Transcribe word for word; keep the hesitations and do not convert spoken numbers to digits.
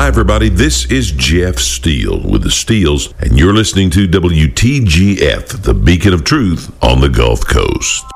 Hi, everybody. This is Jeff Steele with the Steels, and you're listening to W T G F, the beacon of truth on the Gulf Coast.